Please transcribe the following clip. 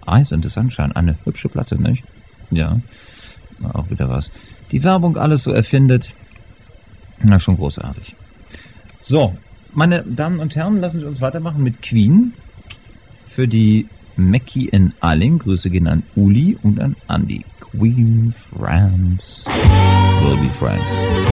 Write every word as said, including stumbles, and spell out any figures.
Eyes in the Sunshine, eine hübsche Platte, nicht? Ja, auch wieder was. Die Werbung alles so erfindet, na schon großartig. So, meine Damen und Herren, lassen Sie uns weitermachen mit Queen. Für die Mackie in Alling, Grüße gehen an Uli und an Andy. Queen, France, will be friends.